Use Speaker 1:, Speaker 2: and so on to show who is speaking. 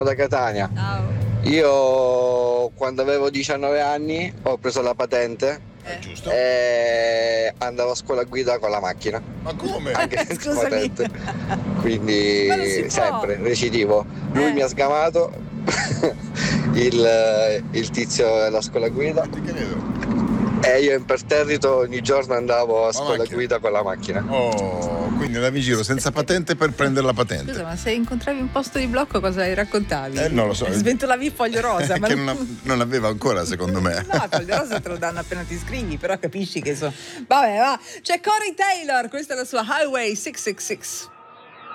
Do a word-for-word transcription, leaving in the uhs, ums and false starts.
Speaker 1: da Catania.
Speaker 2: Ciao.
Speaker 1: Io quando avevo diciannove anni ho preso la patente
Speaker 3: È giusto?
Speaker 1: e andavo a scuola guida con la macchina.
Speaker 3: Ma come?
Speaker 1: Anche senza
Speaker 2: Scusami.
Speaker 1: patente.
Speaker 2: Ma non si
Speaker 1: Quindi
Speaker 2: può.
Speaker 1: sempre recidivo. Lui
Speaker 2: Eh.
Speaker 1: mi ha sgamato, il, il tizio della scuola guida,
Speaker 3: Ti credo.
Speaker 1: e io imperterrito ogni giorno andavo a scuola
Speaker 3: macchina.
Speaker 1: guida con la macchina.
Speaker 3: Oh, quindi andavi in giro senza patente per prendere la patente.
Speaker 2: Scusa, ma se incontravi un posto di blocco cosa hai raccontavi?
Speaker 3: Eh, non lo so.
Speaker 2: Sventolavi il foglio rosa, ma
Speaker 3: che non, ha- non aveva ancora, secondo me.
Speaker 2: No, il foglio rosa te lo danno appena ti iscrivi, però capisci che so. Vabbè, va. C'è Corey Taylor, questa è la sua Highway sei sei sei.